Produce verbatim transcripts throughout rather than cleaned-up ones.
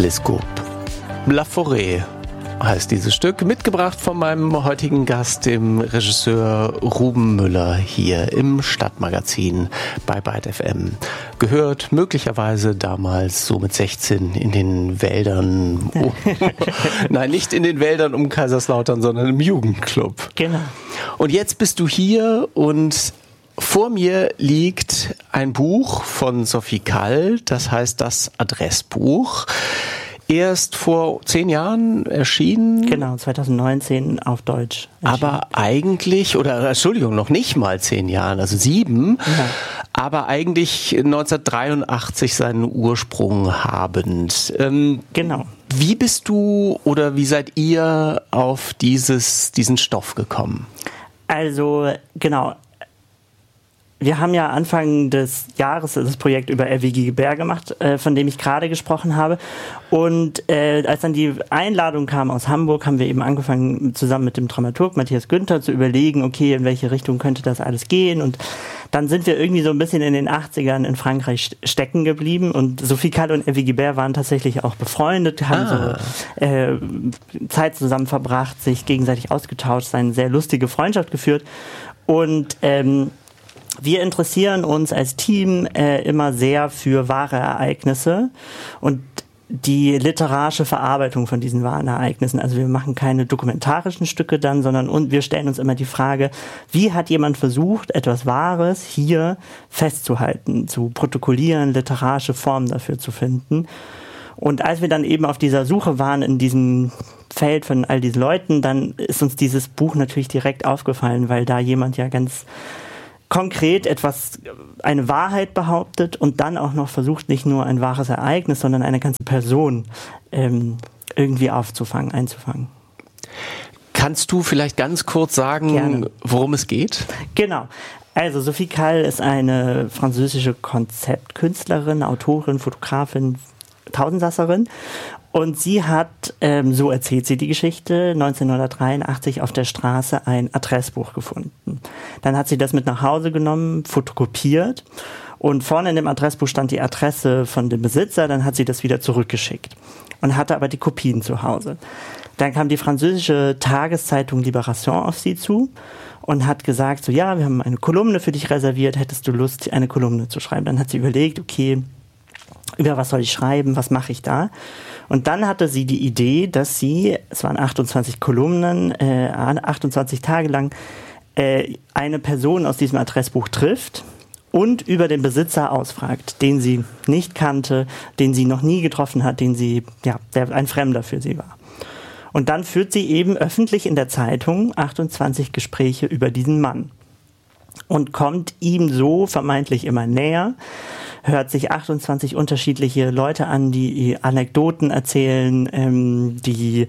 Teleskop. La Forêt heißt dieses Stück, mitgebracht von meinem heutigen Gast, dem Regisseur Ruben Müller, hier im Stadtmagazin bei Byte F M. Gehört möglicherweise damals so mit sechzehn in den Wäldern, oh, nein, nicht in den Wäldern um Kaiserslautern, sondern im Jugendclub. Genau. Und jetzt bist du hier und vor mir liegt ein Buch von Sophie Kall, das heißt das Adressbuch. Erst vor zehn Jahren erschienen. Genau, zwanzig neunzehn auf Deutsch erschienen. Aber eigentlich, oder Entschuldigung, noch nicht mal zehn Jahren, also sieben, ja. Aber eigentlich neunzehnhundertdreiundachtzig seinen Ursprung habend. Ähm, genau. Wie bist du oder wie seid ihr auf dieses, diesen Stoff gekommen? Also, genau. Wir haben ja Anfang des Jahres das Projekt über R W G Gebär gemacht, äh, von dem ich gerade gesprochen habe. Und äh, als dann die Einladung kam aus Hamburg, haben wir eben angefangen, zusammen mit dem Dramaturg Matthias Günther zu überlegen, okay, in welche Richtung könnte das alles gehen. Und dann sind wir irgendwie so ein bisschen in den achtzigern in Frankreich stecken geblieben. Und Sophie Kall und R W G Gebär waren tatsächlich auch befreundet, haben ah. so äh, Zeit zusammen verbracht, sich gegenseitig ausgetauscht, eine sehr lustige Freundschaft geführt. Und ähm, wir interessieren uns als Team äh, immer sehr für wahre Ereignisse und die literarische Verarbeitung von diesen wahren Ereignissen. Also wir machen keine dokumentarischen Stücke dann, sondern und wir stellen uns immer die Frage, wie hat jemand versucht, etwas Wahres hier festzuhalten, zu protokollieren, literarische Formen dafür zu finden. Und als wir dann eben auf dieser Suche waren in diesem Feld von all diesen Leuten, dann ist uns dieses Buch natürlich direkt aufgefallen, weil da jemand ja ganz konkret etwas, eine Wahrheit behauptet und dann auch noch versucht, nicht nur ein wahres Ereignis, sondern eine ganze Person ähm, irgendwie aufzufangen, einzufangen. Kannst du vielleicht ganz kurz sagen, Gerne. worum es geht? Genau. Also Sophie Kall ist eine französische Konzeptkünstlerin, Autorin, Fotografin, Tausendsasserin. Und sie hat, ähm, so erzählt sie die Geschichte, neunzehnhundertdreiundachtzig auf der Straße ein Adressbuch gefunden. Dann hat sie das mit nach Hause genommen, fotokopiert und vorne in dem Adressbuch stand die Adresse von dem Besitzer, dann hat sie das wieder zurückgeschickt und hatte aber die Kopien zu Hause. Dann kam die französische Tageszeitung Libération auf sie zu und hat gesagt, so ja, wir haben eine Kolumne für dich reserviert, hättest du Lust, eine Kolumne zu schreiben? Dann hat sie überlegt, okay, über was soll ich schreiben, was mache ich da? Und dann hatte sie die Idee, dass sie, es waren achtundzwanzig Kolumnen, äh, achtundzwanzig Tage lang, äh, eine Person aus diesem Adressbuch trifft und über den Besitzer ausfragt, den sie nicht kannte, den sie noch nie getroffen hat, den sie, ja, der ein Fremder für sie war. Und dann führt sie eben öffentlich in der Zeitung achtundzwanzig Gespräche über diesen Mann und kommt ihm so vermeintlich immer näher, hört sich achtundzwanzig unterschiedliche Leute an, die Anekdoten erzählen, ähm, die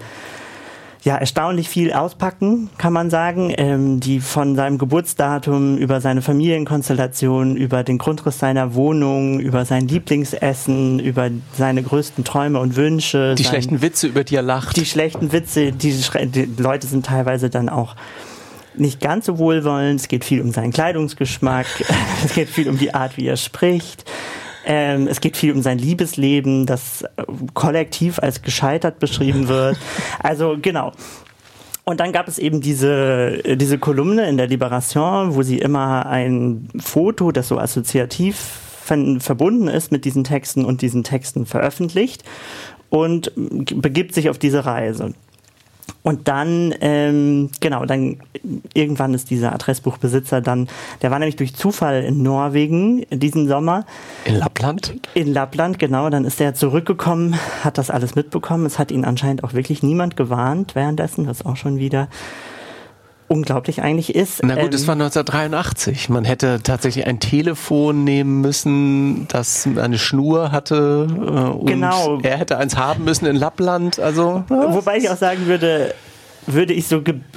ja erstaunlich viel auspacken, kann man sagen, ähm, die von seinem Geburtsdatum über seine Familienkonstellation, über den Grundriss seiner Wohnung, über sein Lieblingsessen, über seine größten Träume und Wünsche. Die sein, schlechten Witze, über die er lacht. Die schlechten Witze, die, die Leute sind teilweise dann auch nicht ganz so wohlwollend. Es geht viel um seinen Kleidungsgeschmack. Es geht viel um die Art, wie er spricht. Ähm, es geht viel um sein Liebesleben, das kollektiv als gescheitert beschrieben wird. Also genau. Und dann gab es eben diese, diese Kolumne in der Libération, wo sie immer ein Foto, das so assoziativ ver- verbunden ist mit diesen Texten und diesen Texten veröffentlicht und begibt sich auf diese Reise. Und dann, ähm, genau, dann irgendwann ist dieser Adressbuchbesitzer dann, der war nämlich durch Zufall in Norwegen diesen Sommer. In Lappland? In Lappland, genau. Dann ist er zurückgekommen, hat das alles mitbekommen. Es hat ihn anscheinend auch wirklich niemand gewarnt währenddessen, was auch schon wieder unglaublich eigentlich ist. Na gut, ähm, es war neunzehnhundertdreiundachtzig. Man hätte tatsächlich ein Telefon nehmen müssen, das eine Schnur hatte. Äh, und genau. Er hätte eins haben müssen in Lappland. Also, Wobei ich auch sagen würde, würde ich so ge-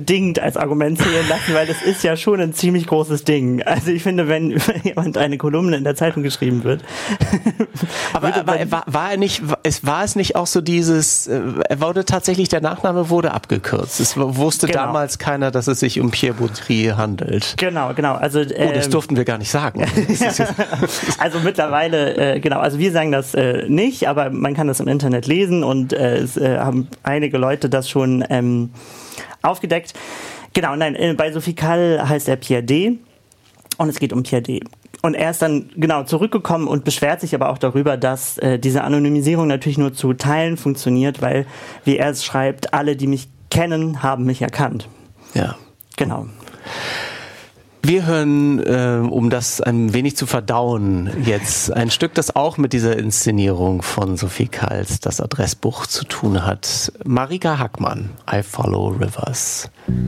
bedingt als Argument zählen lassen, weil das ist ja schon ein ziemlich großes Ding. Also ich finde, wenn jemand eine Kolumne in der Zeitung geschrieben wird. aber aber war, war er nicht, es war es nicht auch so dieses, er wurde tatsächlich, der Nachname wurde abgekürzt. Es wusste genau. damals keiner, dass es sich um Pierre Baudry handelt. Genau, genau. Also, ähm, oh, das durften wir gar nicht sagen. Also mittlerweile, äh, genau, also wir sagen das äh, nicht, aber man kann das im Internet lesen und äh, es äh, haben einige Leute das schon ähm, aufgedeckt. Genau, nein, äh, bei Sophie Kall heißt er Pierre D. und es geht um Pierre D. Und er ist dann genau zurückgekommen und beschwert sich aber auch darüber, dass äh, diese Anonymisierung natürlich nur zu Teilen funktioniert, weil, wie er es schreibt, alle, die mich kennen, haben mich erkannt. Ja. Genau. Wir hören, äh, um das ein wenig zu verdauen, jetzt ein Stück, das auch mit dieser Inszenierung von Sophie Kalls, das Adressbuch, zu tun hat. Marika Hackmann, I Follow Rivers.